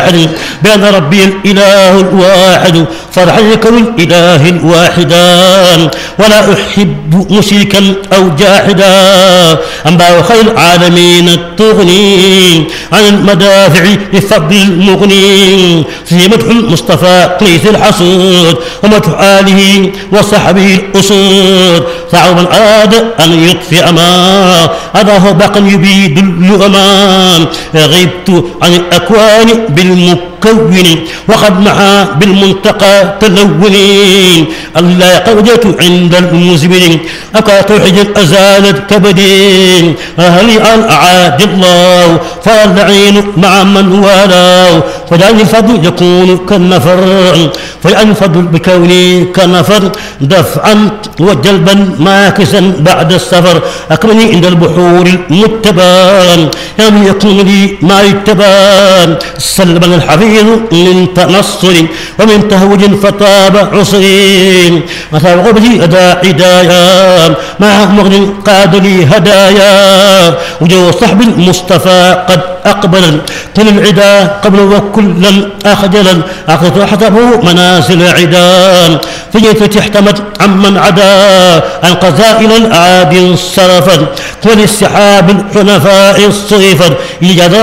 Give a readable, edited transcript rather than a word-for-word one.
واحد بأن ربي الإله الواحد فرحا يكون الإله الواحدا ولا أحب مشركا أو جاحدا أنباء خير العالمين التغني عن المدافع لفضل المغني في مدح المصطفى قيس الحصود ومدح آله وصحبه الأسود صعب من أراد أن يطفئ ما أضاه باقا يبيد اللؤمان غبت عن الأكوان بالمكون وقد محى بالمنتقى تلونين ألا قودت عند المزمن أكا توحد أزالت كبدين أهلي أن أعاد الله فالعين مع من والاه فجعل الفضل يكون كالنفر فجعل الفضل بكوني كالنفر دفعا وجلبا ماكسا بعد السفر أكرمني عند البحور المتبان يعني يكون لي ما يتبان سلبا الحفيظ من تنصر ومن تهوج فطاب عصرين مثل غبتي أداء هدايا مع مغن قاد لي هدايا وجو صحب المصطفى قد أقبلا كل العدا قبل وكلا أخجلا أخذ حسبه منازل عدان في جيت احتمت عمن عدا عن قزائل الأعادي صرفا وللسحاب الحنفاء الصيفا